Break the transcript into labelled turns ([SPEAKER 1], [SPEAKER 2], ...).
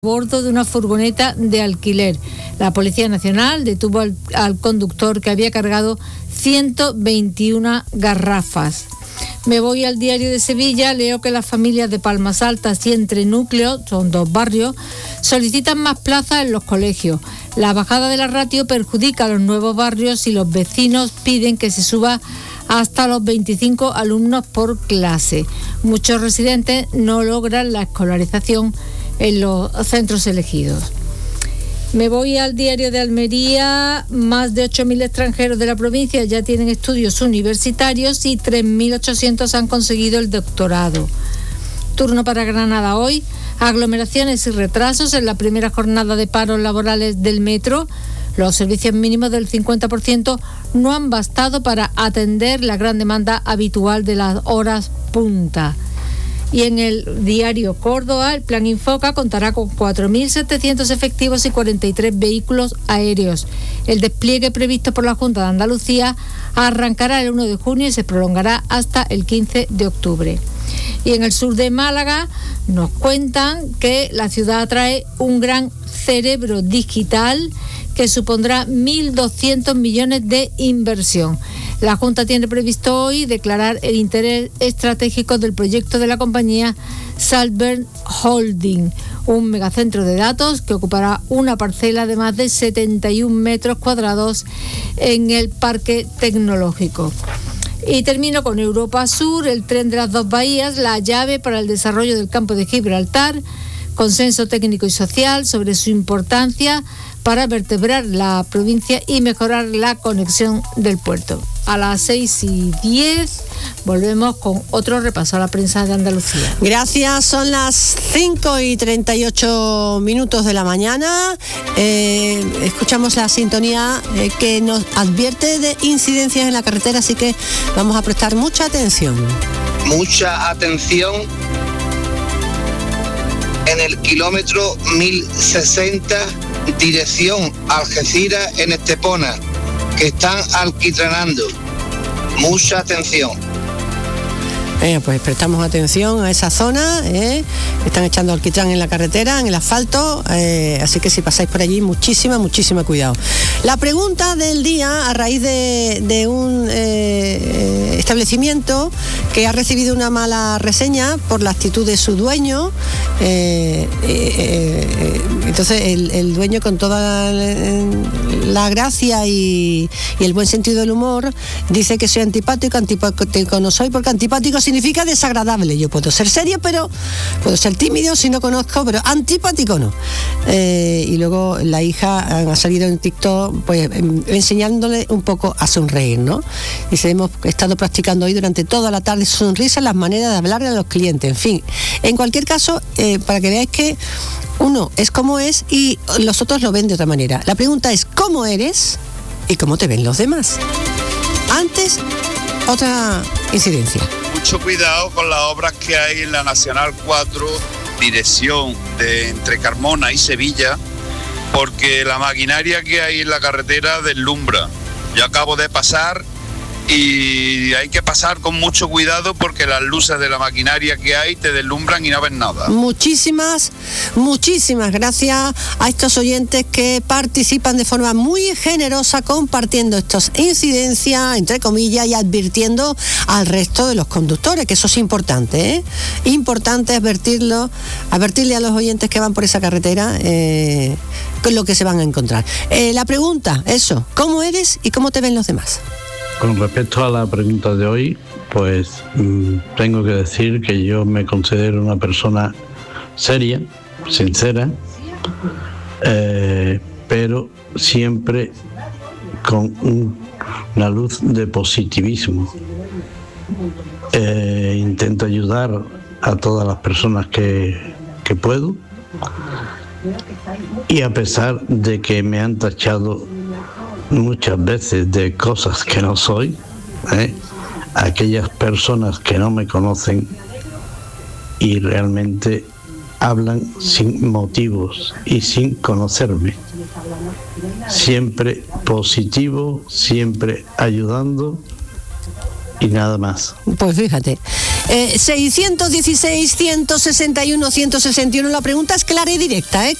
[SPEAKER 1] bordo de una furgoneta de alquiler. La Policía Nacional detuvo al conductor que había cargado 121 garrafas. Me voy al Diario de Sevilla, leo que las familias de Palmas Altas y Entrenúcleo, son dos barrios, solicitan más plazas en los colegios. La bajada de la ratio perjudica a los nuevos barrios y los vecinos piden que se suba hasta los 25 alumnos por clase. Muchos residentes no logran la escolarización en los centros elegidos. Me voy al Diario de Almería. Más de 8.000 extranjeros de la provincia ya tienen estudios universitarios y 3.800 han conseguido el doctorado. Turno para Granada hoy. Aglomeraciones y retrasos en la primera jornada de paros laborales del metro. Los servicios mínimos del 50% no han bastado para atender la gran demanda habitual de las horas punta. Y en el Diario Córdoba, el Plan Infoca contará con 4.700 efectivos y 43 vehículos aéreos. El despliegue previsto por la Junta de Andalucía arrancará el 1 de junio y se prolongará hasta el 15 de octubre. Y en el sur de Málaga nos cuentan que la ciudad atrae un gran cerebro digital que supondrá 1.200 millones de inversión. La Junta tiene previsto hoy declarar el interés estratégico del proyecto de la compañía Saltburn Holding, un megacentro de datos que ocupará una parcela de más de 71 metros cuadrados en el Parque Tecnológico. Y termino con Europa Sur, el tren de las dos bahías, la llave para el desarrollo del campo de Gibraltar, consenso técnico y social sobre su importancia para vertebrar la provincia y mejorar la conexión del puerto. A las 6:10 volvemos con otro repaso a la prensa de Andalucía.
[SPEAKER 2] Gracias, son las 5:38 de la mañana. Escuchamos la sintonía que nos advierte de incidencias en la carretera, así que vamos a prestar mucha atención.
[SPEAKER 3] Mucha atención en el kilómetro 1060, dirección Algeciras en Estepona, que están alquitranando. Mucha atención.
[SPEAKER 2] Pues prestamos atención a esa zona, están echando alquitrán en la carretera, en el asfalto, así que si pasáis por allí, muchísima cuidado. La pregunta del día, a raíz de un establecimiento que ha recibido una mala reseña por la actitud de su dueño, entonces el dueño, con toda la gracia y el buen sentido del humor, dice que soy antipático no soy, porque antipático significa desagradable. Yo puedo ser serio, pero puedo ser tímido si no conozco, pero antipático no. Y luego la hija ha salido en TikTok pues enseñándole un poco a sonreír, ¿no? Dice, hemos estado practicando hoy durante toda la tarde sonrisa, las maneras de hablarle a los clientes. En fin, en cualquier caso, para que veáis que uno es como es y los otros lo ven de otra manera. La pregunta es ¿cómo eres y cómo te ven los demás? Antes, otra incidencia.
[SPEAKER 4] Mucho cuidado con las obras que hay en la Nacional 4, dirección de entre Carmona y Sevilla, porque la maquinaria que hay en la carretera deslumbra. Yo acabo de pasar y hay que pasar con mucho cuidado porque las luces de la maquinaria que hay te deslumbran y no ves nada. Muchísimas
[SPEAKER 2] gracias a estos oyentes que participan de forma muy generosa compartiendo estas incidencias, entre comillas, y advirtiendo al resto de los conductores, que eso es importante, Importante advertirle a los oyentes que van por esa carretera con lo que se van a encontrar. La pregunta, eso, ¿cómo eres y cómo te ven los demás?
[SPEAKER 5] Con respecto a la pregunta de hoy, pues tengo que decir que yo me considero una persona seria, sincera, pero siempre con una luz de positivismo. Intento ayudar a todas las personas que puedo, y a pesar de que me han tachado muchas veces de cosas que no soy, aquellas personas que no me conocen y realmente hablan sin motivos y sin conocerme, siempre positivo, siempre ayudando y nada más.
[SPEAKER 2] Pues fíjate. 616, 161, 161. La pregunta es clara y directa, ¿eh?